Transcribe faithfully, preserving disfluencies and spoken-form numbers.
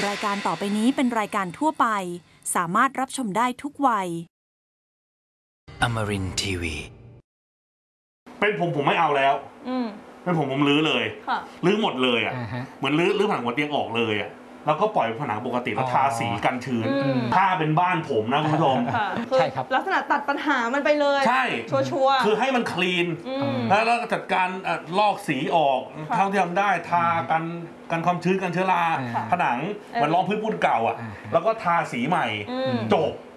รายการต่อไปนี้เป็นรายการทั่วไปสามารถรับชมได้ทุกวัย Amarin ที วีเป็นผมผมไม่เอาแล้วเป็นผมผมรื้อเลยรื้อหมดเลยอ่ะเหมือนรื้อรื้อผนังหัวเตียงออกเลยอ่ะแล้วก็ปล่อยผนังปกติแล้วทาสีกันชื้นถ้าเป็นบ้านผมนะคุณผู้ชมใช่ครับลักษณะตัดปัญหามันไปเลยใช่ชัวร์คือให้มันคลีนแล้วจัดการลอกสีออกเท่าที่ทำได้ทากันกันความชื้นกันเชื้อราผนังเหมือนรองพื้นปูนเก่าอ่ะแล้วก็ทาสีใหม่จบ